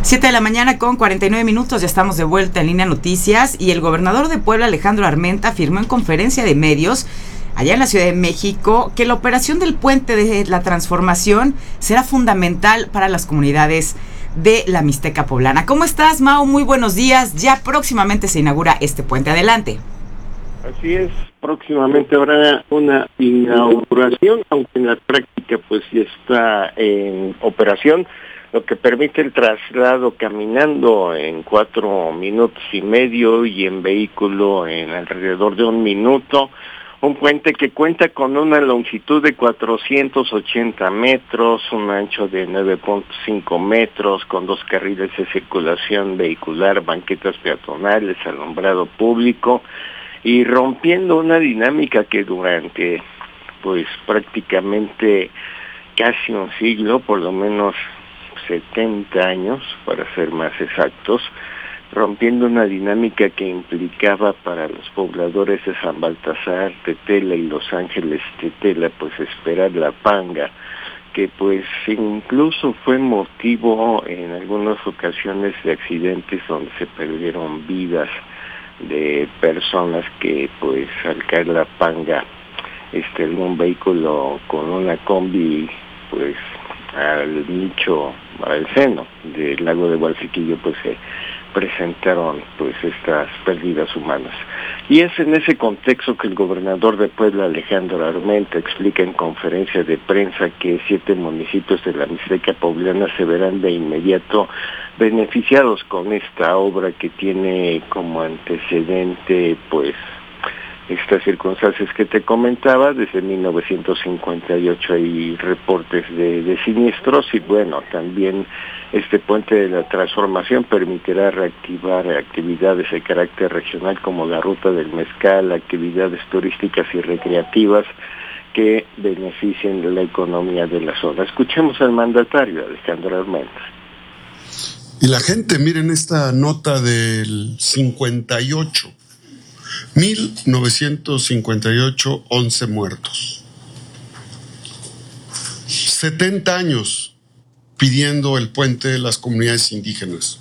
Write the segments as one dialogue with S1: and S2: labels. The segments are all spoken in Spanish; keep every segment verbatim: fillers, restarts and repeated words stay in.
S1: Siete de la mañana con cuarenta y nueve minutos, ya estamos de vuelta en Línea Noticias y el gobernador de Puebla, Alejandro Armenta, afirmó en conferencia de medios allá en la Ciudad de México que la operación del Puente de la Transformación será fundamental para las comunidades de la Mixteca poblana. ¿Cómo estás, Mau? Muy buenos días. Ya próximamente se inaugura este puente. Adelante.
S2: Así es, próximamente habrá una inauguración, aunque en la práctica pues ya está en operación, lo que permite el traslado caminando en cuatro minutos y medio y en vehículo en alrededor de un minuto. Un puente que cuenta con una longitud de cuatrocientos ochenta metros, un ancho de nueve punto cinco metros, con dos carriles de circulación vehicular, banquetas peatonales, alumbrado público, y rompiendo una dinámica que durante pues prácticamente casi un siglo, por lo menos setenta años, para ser más exactos, rompiendo una dinámica que implicaba para los pobladores de San Baltasar, Tetela y Los Ángeles Tetela, pues esperar la panga, que pues incluso fue motivo en algunas ocasiones de accidentes donde se perdieron vidas de personas que pues al caer la panga, este algún vehículo con una combi pues al nicho, al seno del lago de Gualsequillo, pues se presentaron pues estas pérdidas humanas. Y es en ese contexto que el gobernador de Puebla, Alejandro Armenta, explica en conferencia de prensa que siete municipios de la Mixteca poblana se verán de inmediato beneficiados con esta obra que tiene como antecedente pues estas circunstancias que te comentaba. Desde mil novecientos cincuenta y ocho hay reportes de, de siniestros y bueno, también este puente de la transformación permitirá reactivar actividades de carácter regional como la Ruta del Mezcal, actividades turísticas y recreativas que beneficien de la economía de la zona. Escuchemos al mandatario, Alejandro Armenta.
S3: Y la gente, miren esta nota del cincuenta y ocho. mil novecientos cincuenta y ocho, once muertos. setenta años pidiendo el puente de las comunidades indígenas.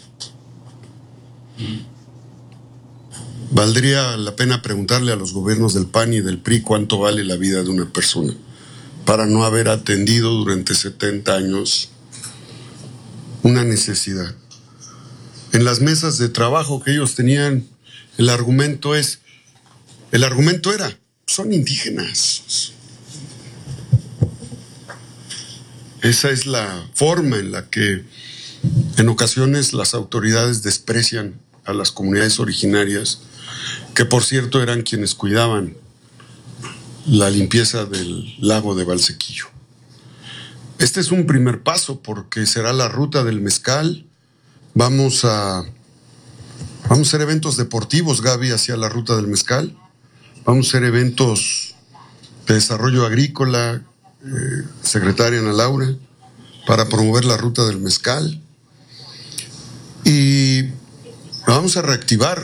S3: Valdría la pena preguntarle a los gobiernos del P A N y del P R I cuánto vale la vida de una persona para no haber atendido durante setenta años una necesidad. En las mesas de trabajo que ellos tenían, el argumento es El argumento era, son indígenas. Esa es la forma en la que en ocasiones las autoridades desprecian a las comunidades originarias, que por cierto eran quienes cuidaban la limpieza del lago de Gualsequillo. Este es un primer paso porque será la Ruta del Mezcal. Vamos a, vamos a hacer eventos deportivos, Gaby, hacia la Ruta del Mezcal. Vamos a hacer eventos de desarrollo agrícola, eh, secretaria Ana Laura, para promover la Ruta del Mezcal. Y vamos a reactivar